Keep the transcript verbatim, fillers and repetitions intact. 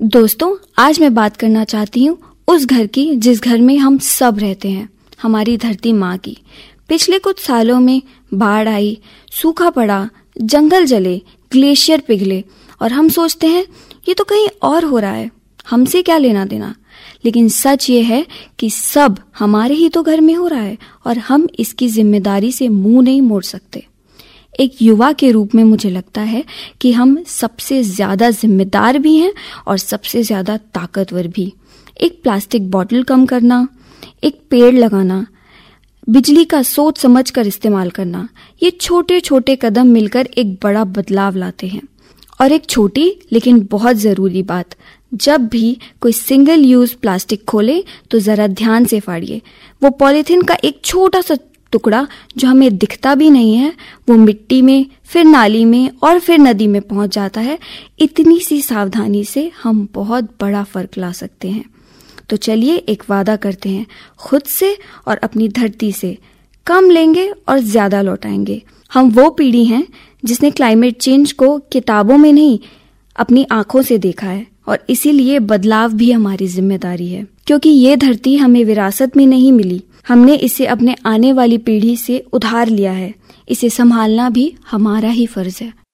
दोस्तों, आज मैं बात करना चाहती हूँ उस घर की जिस घर में हम सब रहते हैं, हमारी धरती माँ की। पिछले कुछ सालों में बाढ़ आई, सूखा पड़ा, जंगल जले, ग्लेशियर पिघले और हम सोचते हैं ये तो कहीं और हो रहा है, हमसे क्या लेना देना। लेकिन सच ये है कि सब हमारे ही तो घर में हो रहा है और हम इसकी जिम्मेदारी से मुंह नहीं मोड़ सकते। एक युवा के रूप में मुझे लगता है कि हम सबसे ज्यादा जिम्मेदार भी हैं और सबसे ज्यादा ताकतवर भी। एक प्लास्टिक बॉटल कम करना, एक पेड़ लगाना, बिजली का सोच समझ कर इस्तेमाल करना, ये छोटे छोटे कदम मिलकर एक बड़ा बदलाव लाते हैं। और एक छोटी लेकिन बहुत जरूरी बात, जब भी कोई सिंगल यूज प्लास्टिक खोले तो जरा ध्यान से फाड़िए। वो पॉलीथीन का एक छोटा सा टुकड़ा जो हमें दिखता भी नहीं है, वो मिट्टी में, फिर नाली में और फिर नदी में पहुंच जाता है। इतनी सी सावधानी से हम बहुत बड़ा फर्क ला सकते हैं। तो चलिए एक वादा करते हैं, खुद से और अपनी धरती से कम लेंगे और ज्यादा लौटाएंगे। हम वो पीढ़ी हैं जिसने क्लाइमेट चेंज को किताबों में नहीं, अपनी आंखों से देखा है और इसीलिए बदलाव भी हमारी जिम्मेदारी है। क्योंकि ये धरती हमें विरासत में नहीं मिली, हमने इसे अपने आने वाली पीढ़ी से उधार लिया है। इसे संभालना भी हमारा ही फर्ज है।